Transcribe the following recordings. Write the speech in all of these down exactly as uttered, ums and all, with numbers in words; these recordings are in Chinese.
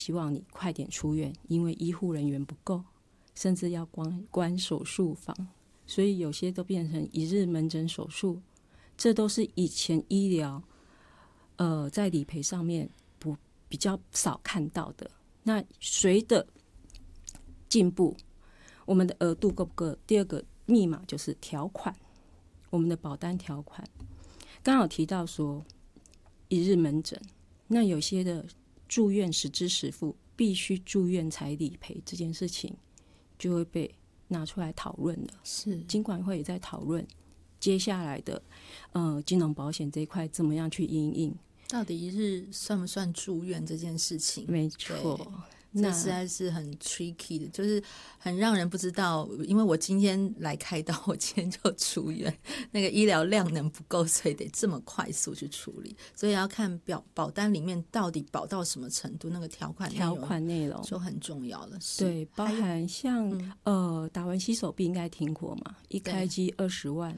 希望你快点出院，因为医护人员不够，甚至要关关手术房，所以有些都变成一日门诊手术，这都是以前医疗呃在理赔上面不比较少看到的。那随着进步，我们的额度够不够？第二个密码就是条款，我们的保单条款。刚好提到说一日门诊，那有些的住院实支实付，必须住院才理赔这件事情，就会被拿出来讨论了。 是， 金管会也在讨论接下来的呃金融保险这一块怎么样去因应。 到底一日算不算住院这件事情？ 没错， 这实在是很 tricky 的，就是很让人不知道。因为我今天来开刀，我今天就出院，那个医疗量能不够，所以得这么快速去处理。所以要看表保单里面到底保到什么程度，那个条款条款内容就很重要了。 对，包含像、嗯、呃打完洗手臂应该听过嘛？一开机二十万，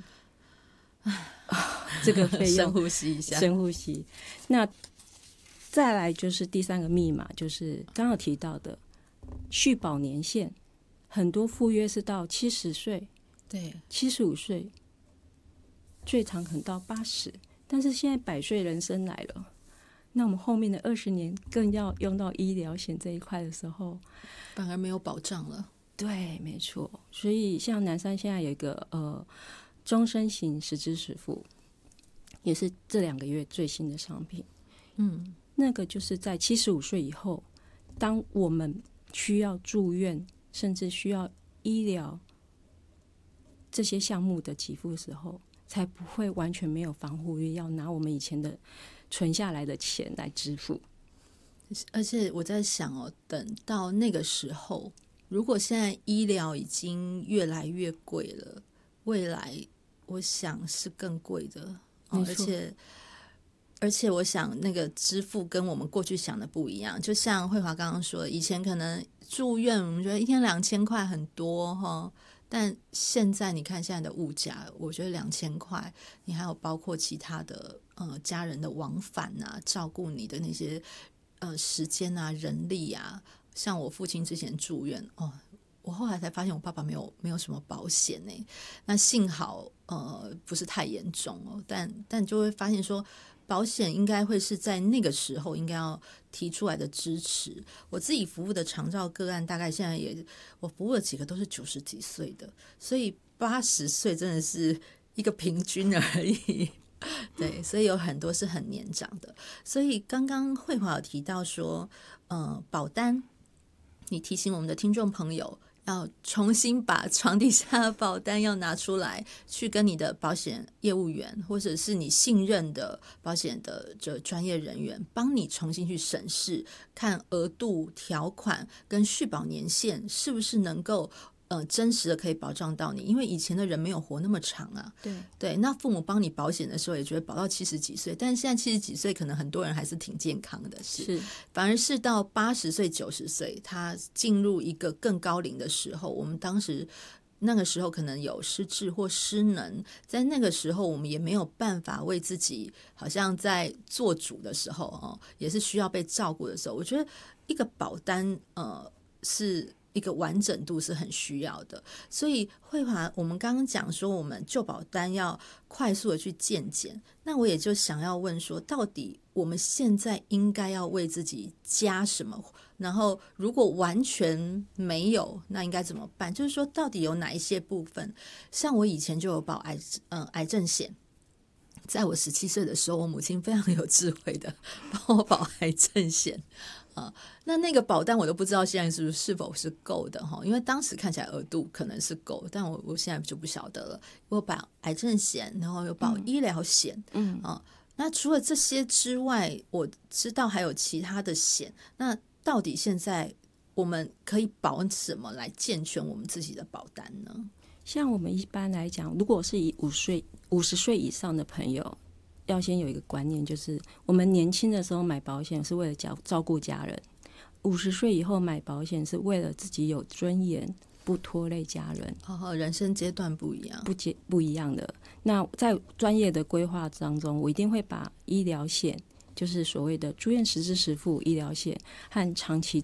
这个费用深呼吸一下， 深呼吸。那再来就是第三个密码，就是刚刚提到的续保年限，很多附约是到七十岁， 对， 七十五岁，最长可能到八十，但是现在百岁人生来了，那我们后面的二十年更要用到医疗险这一块的时候， 反而没有保障了。 对，没错。所以像南山现在有一个呃终身型实支实付，也是这两个月最新的商品。 嗯。 那个就是在七十五岁以后，当我们需要住院，甚至需要医疗这些项目的给付的时候，才不会完全没有防护力，要拿我们以前的存下来的钱来支付。 而且我在想哦，等到那个时候，如果现在医疗已经越来越贵了，未来我想是更贵的，哦、而且。而且我想那个支付跟我们过去想的不一样，就像慧华刚刚说的，以前可能住院我们觉得一天两千块很多哈，但现在你看现在的物价，我觉得两千块，你还有包括其他的呃家人的往返啊，照顾你的那些呃时间啊、人力啊，像我父亲之前住院哦。我后来才发现我爸爸没有没有什么保险呢，那幸好呃不是太严重哦，但但就会发现说保险应该会是在那个时候应该要提出来的支持。我自己服务的长照个案大概现在也我服务的几个都是九十几岁的，所以八十岁真的是一个平均而已。对，所以有很多是很年长的。所以刚刚慧华有提到说呃保单，你提醒我们的听众朋友要重新把床底下的保单要拿出来，去跟你的保险业务员或者是你信任的保险的这专业人员帮你重新去审视，看额度、条款跟续保年限是不是能够呃真实的可以保障到你，因为以前的人没有活那么长啊。 对对，那父母帮你保险的时候也觉得保到七十几岁，但是现在七十几岁可能很多人还是挺健康的，是， 是反而是到八十岁、九十岁，他进入一个更高龄的时候，我们当时那个时候可能有失智或失能，在那个时候我们也没有办法为自己，好像在做主的时候哦，也是需要被照顾的时候，我觉得一个保单呃是。一个完整度是很需要的，所以慧华，我们刚刚讲说我们旧保单要快速的去健检，那我也就想要问说，到底我们现在应该要为自己加什么？然后如果完全没有，那应该怎么办？就是说，到底有哪一些部分？像我以前就有保癌呃癌症险。在我十七岁的时候，我母亲非常有智慧的帮我保癌症险啊，那那个保单我都不知道现在是不是是否是够的哈，因为当时看起来额度可能是够，但我我现在就不晓得了。我有保癌症险，然后有保医疗险，嗯啊，那除了这些之外，我知道还有其他的险，那到底现在我们可以保什么来健全我们自己的保单呢？ 像我们一般来讲，如果是以五岁五十岁以上的朋友，要先有一个观念，就是我们年轻的时候买保险是为了照照顾家人，五十岁以后买保险是为了自己有尊严，不拖累家人。 哦，人生阶段不一样， 不不一样的。那在专业的规划当中，我一定会把医疗险就是所谓的住院实支实付医疗险和长期